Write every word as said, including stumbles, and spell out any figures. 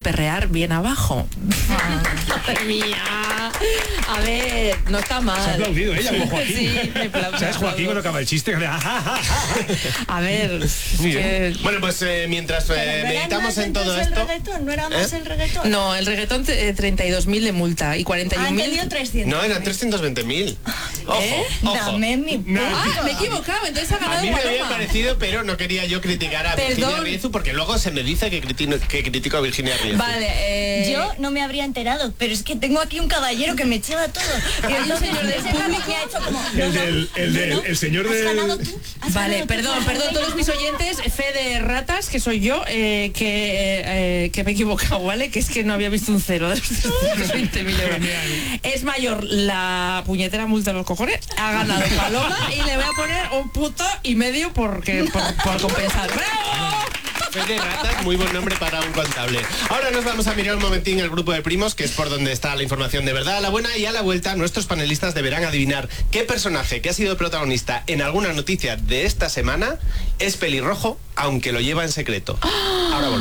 perrear bien abajo. Madre mía. A ver, no está mal. Se ha aplaudido ella como Joaquín. Sí, me aplaudo. ¿Sabes Joaquín cuando acaba el chiste? A ver, que... bueno, pues eh, mientras eh, meditamos en todo el esto. Reggaetón, ¿no era más ¿Eh? el reggaetón? No, el reggaetón eh, treinta y dos mil de multa y cuarenta y un mil. Ah, trescientos. No, eran trescientos veinte mil. Ojo, ¿Eh? ojo. Dame mi No. Ah, me he equivocado, entonces ha ganado A mí me Paloma. había parecido, pero no quería yo criticar a Perdón. Virginia Riezu porque luego se me dice que critico, que critico a Virginia Riezu. Vale, eh... yo no me habría enterado, pero es que tengo aquí un caballero que me lleva todo. Hay un señor del público que ha hecho como... El del, el del, el señor del... ¿Has ganado tú? ¿Has Vale, ganado tú? perdón, perdón todos mis oyentes, fe de ratas, que soy yo, eh, que, eh, que me he equivocado, ¿vale? Que es que no había visto un cero de los trescientos veinte mil euros. Es mayor la puñetera multa de los cojones, ha ganado Paloma y le voy a poner un puto y medio porque, por, por compensar. ¡Bravo! Fe de ratas, muy buen nombre para un contable. Ahora nos vamos a mirar un momentín el grupo de primos, que es por donde está la información de verdad, la buena, y a la vuelta nuestros panelistas deberán adivinar qué personaje que ha sido protagonista en alguna noticia de esta semana es pelirrojo, aunque lo lleva en secreto.